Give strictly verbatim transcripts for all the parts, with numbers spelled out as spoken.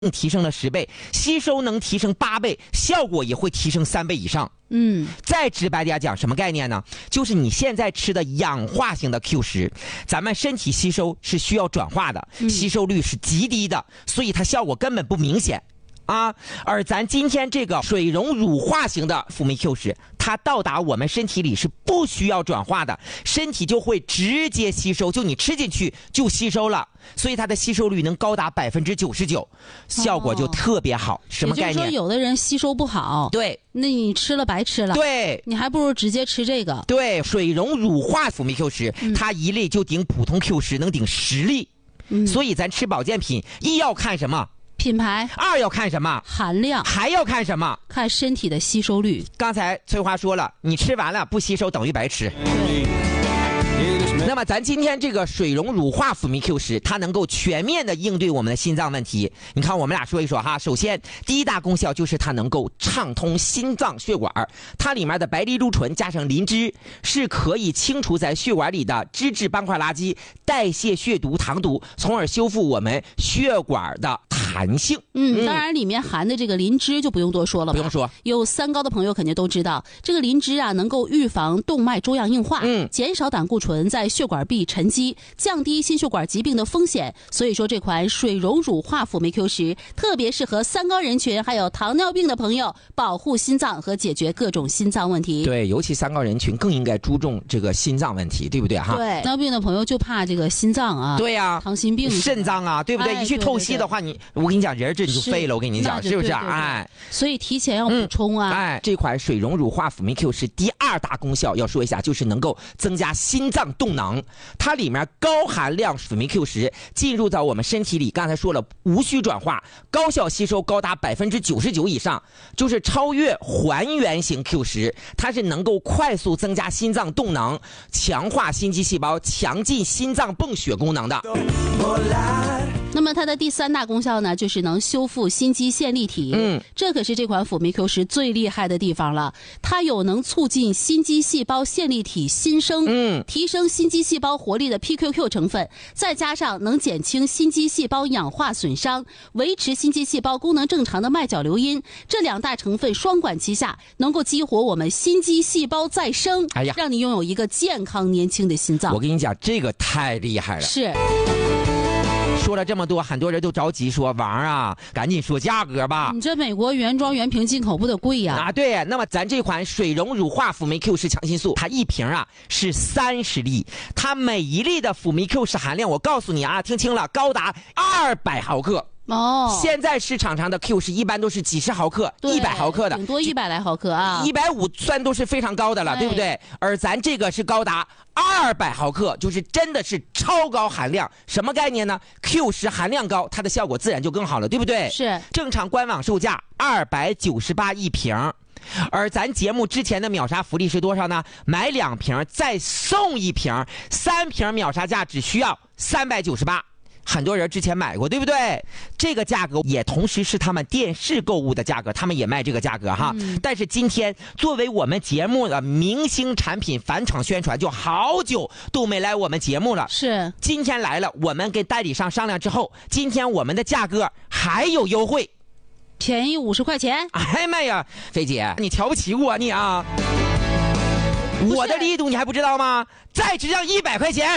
提升了十倍，吸收能提升八倍，效果也会提升三倍以上。 嗯， 再直白点讲，什么概念呢？就是你现在吃的氧化型的 Q 十，咱们身体吸收是需要转化的，吸收率是极低的，所以它效果根本不明显。啊，而咱今天这个水溶乳化型的辅酶 Q 十，它到达我们身体里是不需要转化的，身体就会直接吸收，就你吃进去就吸收了，所以它的吸收率能高达百分之九十九，效果就特别好。哦、什么概念？ 也就是说，有的人吸收不好， 对， 那你吃了白吃了， 对， 你还不如直接吃这个。 对，水溶乳化辅酶 Q 十， 嗯、 它一粒就顶普通 Q 十，能顶十粒。嗯，所以咱吃保健品，一要看什么？ 品牌， 二要看什么？ 含量， 还要看什么？ 看身体的吸收率。 刚才翠花说了，你吃完了不吸收等于白吃。 对。 那么咱今天这个水溶乳化辅酶 Q 十，它能够全面的应对我们的心脏问题。你看我们俩说一说哈，首先第一大功效就是它能够畅通心脏血管，它里面的白藜芦醇加上磷脂是可以清除在血管里的脂质斑块垃圾，代谢血毒糖毒，从而修复我们血管的弹性。 嗯，当然里面含的这个磷脂就不用多说了吧， 不用说， 有三高的朋友肯定都知道，这个磷脂啊能够预防动脉粥样硬化， 嗯， 减少胆固醇在血管壁沉积，降低心血管疾病的风险。所以说这款水溶乳化辅酶 Q 十特别适合三高人群还有糖尿病的朋友，保护心脏和解决各种心脏问题。 对，尤其三高人群更应该注重这个心脏问题，对不对哈？ 对，糖尿病的朋友就怕这个心脏啊， 对呀、 糖心病、 肾脏啊，对不对？ 哎、 一去透析的话，你我跟你讲，人这你就废了。我跟你讲，是不是？哎， 所以提前要补充啊。 嗯、哎，这款水溶乳化辅酶 Q 十第二大功效要说一下，就是能够增加心脏动能。它里面高含量辅酶 Q 十进入到我们身体里，刚才说了，无需转化，高效吸收高达百分之九十九以上，就是超越还原型 Q 十。它是能够快速增加心脏动能，强化心肌细胞，强劲心脏泵血功能的。 那么它的第三大功效呢，就是能修复心肌线粒体。 嗯， 这可是这款辅酶 Q 十最厉害的地方了。它有能促进心肌细胞线粒体新生， 嗯， 提升心肌细胞活力的 P Q Q 成分，再加上能减轻心肌细胞氧化损伤，维持心肌细胞功能正常的脉角流音，这两大成分双管齐下，能够激活我们心肌细胞再生， 哎呀， 让你拥有一个健康年轻的心脏。 我跟你讲，这个太厉害了。 是。 说了这么多，很多人都着急说王啊，赶紧说价格吧。 你这美国原装原瓶进口不得贵呀？ 啊，对。那么咱这款水溶乳化辅酶 Q 十强心素，它一瓶啊是三十粒，它每一粒的辅酶 Q 十含量，我告诉你啊，听清了，高达二百毫克。 哦， 现在市场上的 Q 十一般都是几十毫克、一百毫克的， 顶多一百来毫克啊， 一百五算都是非常高的了，对不对？而咱这个是高达二百毫克，就是真的是超高含量。什么概念呢 ？Q 十含量高，它的效果自然就更好了，对不对？ 是。 正常官网售价二百九十八一瓶，而咱节目之前的秒杀福利是多少呢？买两瓶再送一瓶，三瓶秒杀价只需要三百九十八。很多人之前买过，对不对？这个价格也同时是他们电视购物的价格，他们也卖这个价格哈。嗯、但是今天作为我们节目的明星产品返场宣传，就好久都没来我们节目了。 是， 今天来了，我们跟代理商商量之后，今天我们的价格还有优惠， 便宜五十块钱。 哎妈呀，菲姐，你瞧不起我你啊？我的力度你还不知道吗？再只要一百块钱。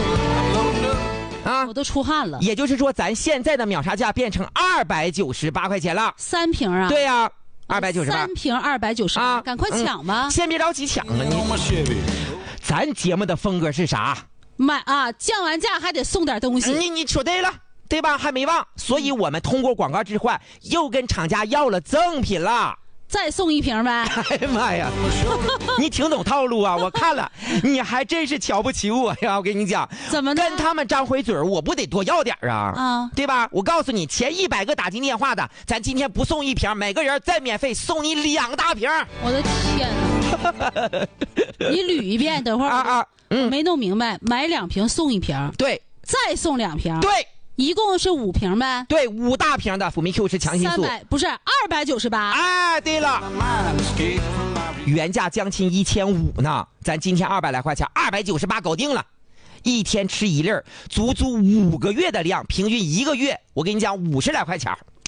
啊， 我都出汗了。 也就是说，咱现在的秒杀价变成二百九十八块钱了。 三瓶啊？ 对呀、啊，二百九十八。 三瓶二百九十八，赶快抢吧、 嗯！先别着急抢啊你。咱节目的风格是啥？ 买啊，降完价还得送点东西。 你你说对了，对吧？还没忘，所以我们通过广告置换，又跟厂家要了赠品了。 再送一瓶呗！ 哎呀妈呀，你挺懂套路啊！我看了，你还真是瞧不起我呀！我跟你讲， 怎么跟他们张回嘴我不得多要点啊？ 啊， 对吧？我告诉你，前一百个打进电话的，咱今天不送一瓶，每个人再免费送你两大瓶。 我的天哪！你捋一遍，等会儿啊啊， 嗯，没弄明白，买两瓶送一瓶， 对， 再送两瓶， 对。 一共是五瓶呗？ 对，五大瓶的辅酶 Q 十强心素， 三百不是二百九十八。 哎，对了，原价将近一千五呢，咱今天二百来块钱，二百九十八搞定了。一天吃一粒，足足五个月的量，平均一个月，我跟你讲五十来块钱。